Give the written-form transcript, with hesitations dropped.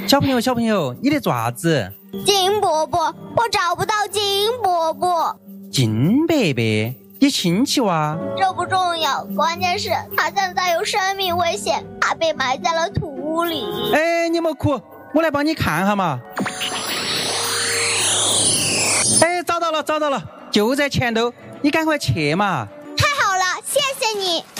小朋友，你在做啥子？ 金伯伯，我找不到金伯伯。 金伯伯，你亲戚哇？ 这不重要，关键是他现在有生命危险，他被埋在了土里。 哎，你莫哭，我来帮你看哈嘛。哎，找到了，就在前头，你赶快去嘛。 太好了，谢谢你。